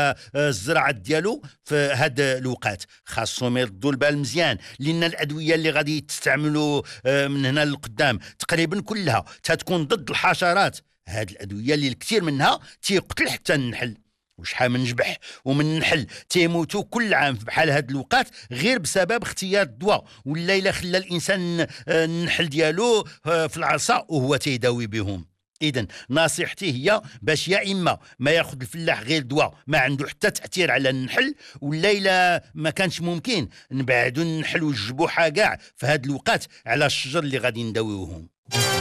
على الزراعه ديالو في هاد الوقت. خاصهم يردوا البال مزيان، لان الادويه اللي غادي تستعملوا من هنا للقدام تقريبا كلها تتكون ضد الحشرات. هاد الادويه اللي الكثير منها تيقتل حتى النحل، وشحال من جبح ومن نحل تيموتوا كل عام بحال هاد الوقت غير بسبب اختيار الدواء، ولا الا خلى الانسان النحل ديالو في العصا وهو تيداوي بهم. اذا نصيحتي هي باش يا اما ما ياخذ الفلاح غير دواء ما عنده حتى تاثير على النحل، ولا الا ما كانش ممكن نبعدوا النحل والجبوحه كاع في هاد الوقت على الشجر اللي غادي نداويوهم.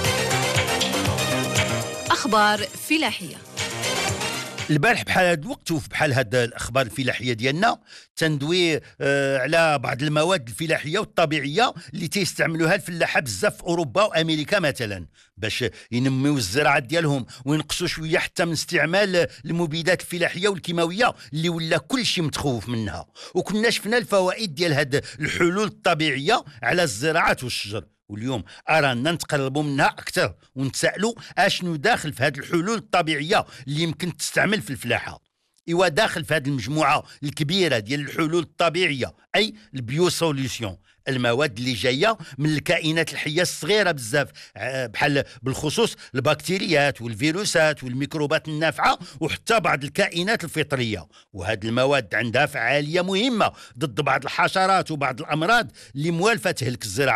اخبار فلاحيه. البارح بحال هاد الوقت وبحال هاد الاخبار الفلاحيه ديالنا تندوي على بعض المواد الفلاحيه والطبيعيه اللي تيستعملوها الفلاحه بزاف في اوروبا وامريكا مثلا، باش ينميو الزراعه ديالهم وينقصوا شويه حتى من استعمال المبيدات الفلاحيه والكيماويه اللي ولا كل شيء متخوف منها. وكنا شفنا الفوائد ديال هاد الحلول الطبيعيه على الزراعه والشجر، واليوم ارانا نتقربوا منها اكثر ونتسائلوا اشنو داخل في هذه الحلول الطبيعيه اللي يمكن تستعمل في الفلاحه. ايوا داخل في هذه المجموعه الكبيره ديال الحلول الطبيعيه اي البيو سوليوشن، المواد اللي جايه من الكائنات الحيه الصغيره بزاف، بحال بالخصوص البكتيريات والفيروسات والميكروبات النافعه وحتى بعض الكائنات الفطريه. وهذه المواد عندها فعاليه مهمه ضد بعض الحشرات وبعض الامراض اللي موالفه تهلك الزراعه.